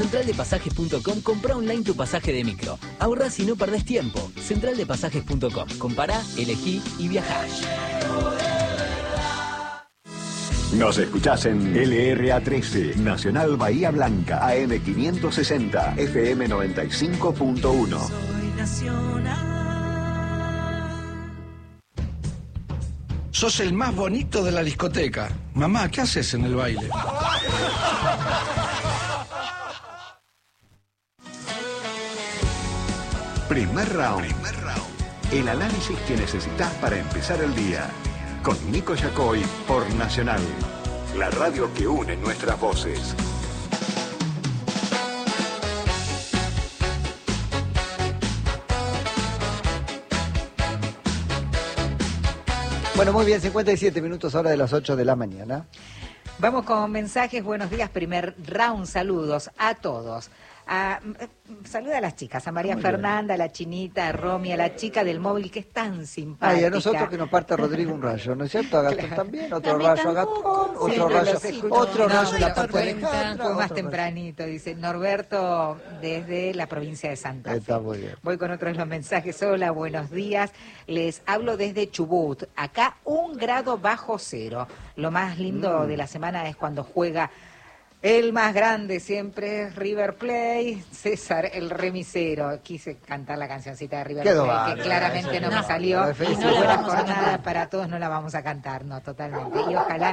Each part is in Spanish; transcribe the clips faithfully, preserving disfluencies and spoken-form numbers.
central de pasajes punto com, comprá online tu pasaje de micro. Ahorrás y no perdés tiempo. central de pasajes punto com. Compará, elegí y viajá. Nos escuchás en L R A trece, Nacional Bahía Blanca, A M quinientos sesenta, F M noventa y cinco punto uno. Soy nacional. Sos el más bonito de la discoteca. Mamá, ¿qué haces en el baile? Primer round. Primer round. El análisis que necesitas para empezar el día. Con Nico Yacoy por Nacional. La radio que une nuestras voces. Bueno, muy bien, cincuenta y siete minutos, hora de las ocho de la mañana. Vamos con mensajes. Buenos días, primer round. Saludos a todos. A, saluda a las chicas, a María Fernanda, a la chinita, a Romy, a la chica del móvil que es tan simpática. Ay, a nosotros que nos parte Rodrigo un rayo, ¿no es cierto? A Gastón claro. también, otro También rayo a Gastón, otro sí, rayo, otro no, rayo en la parte parte de Fue más tempranito, dice Norberto desde la provincia de Santa Fe. Está muy bien. Voy con otros los mensajes. Hola, buenos días. Les hablo desde Chubut. Acá un grado bajo cero. Lo más lindo mm. de la semana es cuando juega el más grande siempre es River Plate, César el remisero. Quise cantar la cancioncita de River Quedó Plate, vale, que claramente no, no me salió. Y no buena jornada para todos, no la vamos a cantar, no, totalmente. Y ojalá,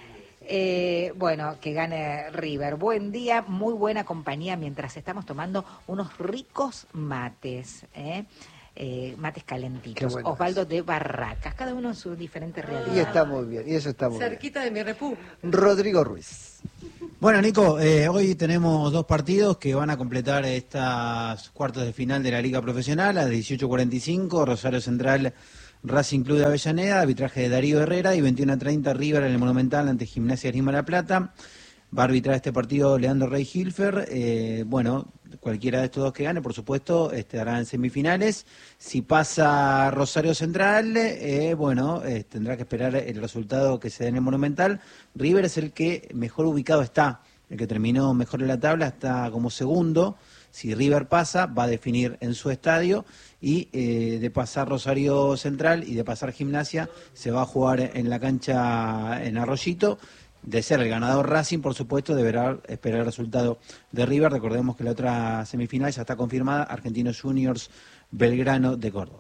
eh, bueno, que gane River. Buen día, muy buena compañía mientras estamos tomando unos ricos mates, ¿eh? Eh, mates calentitos. Bueno Osvaldo es. de Barracas, cada uno en su diferente realidad. Y está muy bien, y eso está muy Cerquita bien. de mi repú. Rodrigo Ruiz. Bueno, Nico, eh, hoy tenemos dos partidos que van a completar estas cuartos de final de la Liga Profesional. A las dieciocho cuarenta y cinco, Rosario Central, Racing Club de Avellaneda, arbitraje de Darío Herrera, y veintiuno treinta, River en el Monumental ante Gimnasia Esgrima La Plata. Va a arbitrar este partido Leandro Rey Hilfer. Eh, bueno, cualquiera de estos dos que gane, por supuesto, estará en semifinales. Si pasa Rosario Central, eh, bueno, eh, tendrá que esperar el resultado que se dé en el Monumental. River es el que mejor ubicado está, el que terminó mejor en la tabla, está como segundo. Si River pasa, va a definir en su estadio, y eh, de pasar Rosario Central y de pasar Gimnasia, se va a jugar en la cancha en Arroyito. De ser el ganador Racing, por supuesto, deberá esperar el resultado de River. Recordemos que la otra semifinal ya está confirmada, Argentinos Juniors Belgrano de Córdoba.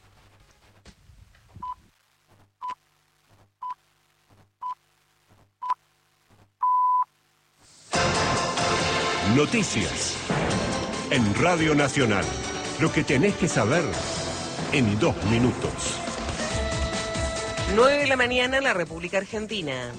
Noticias en Radio Nacional. Lo que tenés que saber en dos minutos. nueve de la mañana en la República Argentina.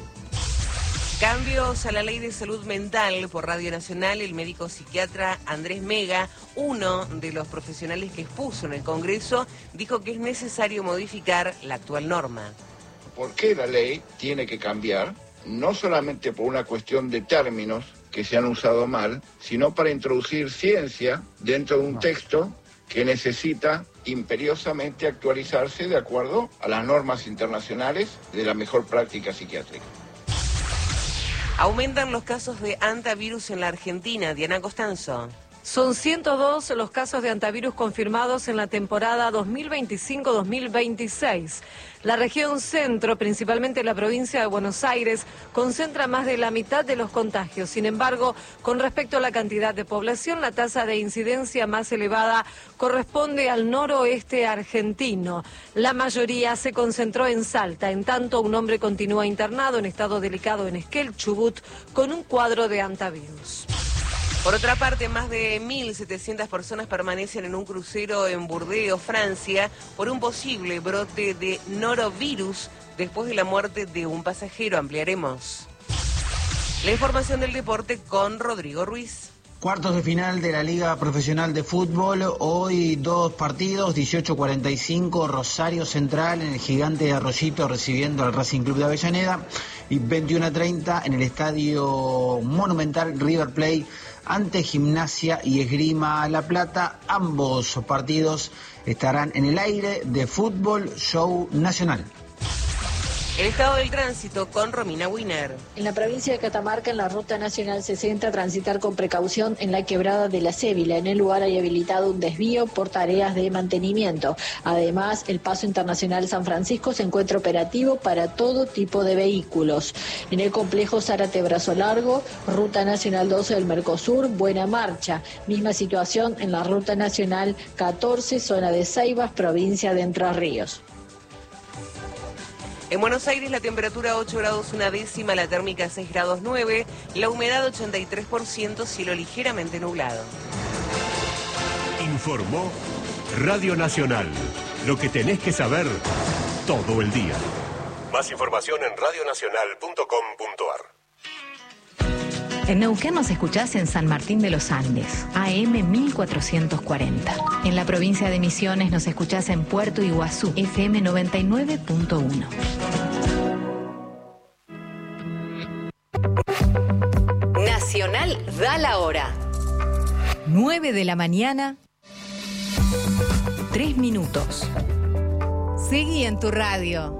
Cambios a la ley de salud mental por Radio Nacional. El médico psiquiatra Andrés Mega, uno de los profesionales que expuso en el Congreso, dijo que es necesario modificar la actual norma. ¿Por qué la ley tiene que cambiar? No solamente por una cuestión de términos que se han usado mal, sino para introducir ciencia dentro de un texto que necesita imperiosamente actualizarse de acuerdo a las normas internacionales de la mejor práctica psiquiátrica. Aumentan los casos de hantavirus en la Argentina. Diana Costanzo. Son ciento dos los casos de hantavirus confirmados en la temporada dos mil veinticinco dos mil veintiséis. La región centro, principalmente la provincia de Buenos Aires, concentra más de la mitad de los contagios. Sin embargo, con respecto a la cantidad de población, la tasa de incidencia más elevada corresponde al noroeste argentino. La mayoría se concentró en Salta. En tanto, un hombre continúa internado en estado delicado en Esquel, Chubut, con un cuadro de hantavirus. Por otra parte, más de mil setecientas personas permanecen en un crucero en Burdeos, Francia, por un posible brote de norovirus después de la muerte de un pasajero. Ampliaremos la información del deporte con Rodrigo Ruiz. Cuartos de final de la Liga Profesional de Fútbol. Hoy dos partidos, dieciocho cuarenta y cinco, Rosario Central en el Gigante de Arroyito recibiendo al Racing Club de Avellaneda, y veintiuno treinta en el Estadio Monumental, River Plate ante Gimnasia y Esgrima La Plata. Ambos partidos estarán en el aire de Fútbol Show Nacional. El estado del tránsito con Romina Winer. En la provincia de Catamarca, en la Ruta Nacional sesenta, transitar con precaución en la quebrada de la Cébila. En el lugar hay habilitado un desvío por tareas de mantenimiento. Además, el paso internacional San Francisco se encuentra operativo para todo tipo de vehículos. En el complejo Zárate Brazo Largo, Ruta Nacional doce del Mercosur, buena marcha. Misma situación en la Ruta Nacional catorce, zona de Ceibas, provincia de Entre Ríos. En Buenos Aires la temperatura ocho grados una décima, la térmica seis grados nueve, la humedad ochenta y tres por ciento, cielo ligeramente nublado. Informó Radio Nacional. Lo que tenés que saber todo el día. Más información en radio nacional punto com punto ar. En Neuquén nos escuchás en San Martín de los Andes, A M mil cuatrocientos cuarenta. En la provincia de Misiones nos escuchás en Puerto Iguazú, F M noventa y nueve punto uno. Nacional da la hora. nueve de la mañana, tres minutos. Seguí en tu radio.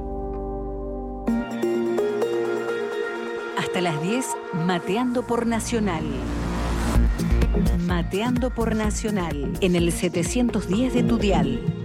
Hasta las diez, Mateando por Nacional. Mateando por Nacional, en el setecientos diez de tu dial.